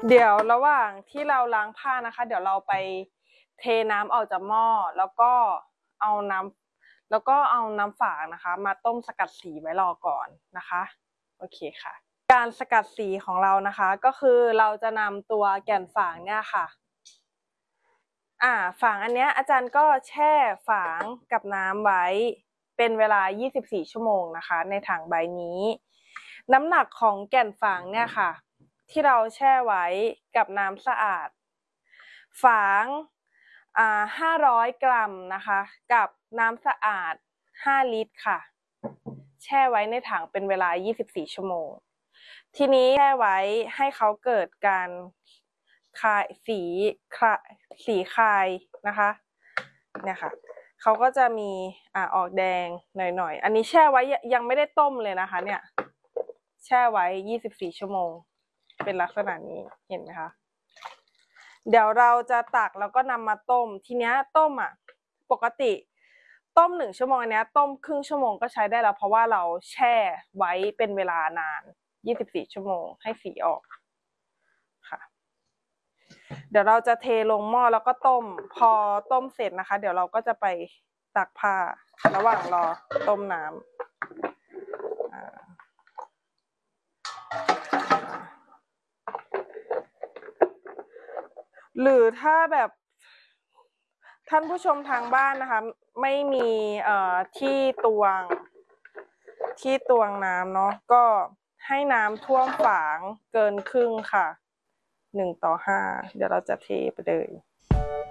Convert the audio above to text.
เดี๋ยวระหว่างที่เราล้างผ้านะคะเดี๋ยวเราไปเทน้ำออกจากหม้อแล้วก็เอาน้ำฝางนะคะมาต้มสกัดสีไว้รอก่อนนะคะโอเคค่ะการสกัดสีของเรานะคะก็คือเราจะนำตัวแก่นฝางเนี่ยค่ะฝางอันเนี้ยอาจารย์ก็แช่ฝางกับน้ำไว้เป็นเวลา24ชั่วโมงนะคะในถังใบนี้น้ำหนักของแก่นฝางเนี่ยค่ะที่เราแช่ไว้กับน้ำสะอาดฝาง500 กรัมนะคะกับน้ำสะอาด5 ลิตรค่ะแช่ไว้ในถังเป็นเวลา24ชั่วโมงทีนี้แช่ไว้ให้เขาเกิดการคายสีคายนะคะเนี่ยค่ะเขาก็จะมีออกแดงหน่อยๆอันนี้แช่ไว้ยังไม่ได้ต้มเลยนะคะเนี่ยแช่ไว้24ชั่วโมงเป็นลักษณะนี้เห็นไหมคะเดี๋ยวเราจะตักแล้วก็นำมาต้มทีเนี้ยต้มปกติต้ม1 ชั่วโมงอันเนี้ยต้มครึ่งชั่วโมงก็ใช้ได้แล้วเพราะว่าเราแช่ไว้เป็นเวลานาน24ชั่วโมงให้สีออกค่ะเดี๋ยวเราจะเทลงหม้อแล้วก็ต้มพอต้มเสร็จนะคะเดี๋ยวเราก็จะไปตักผ้าระหว่างรอต้มน้ำหรือถ้าแบบท่านผู้ชมทางบ้านนะคะไม่มีที่ตวงน้ำเนาะก็ให้น้ำท่วมฝางเกินครึ่งค่ะ1:5เดี๋ยวเราจะเทไปเลย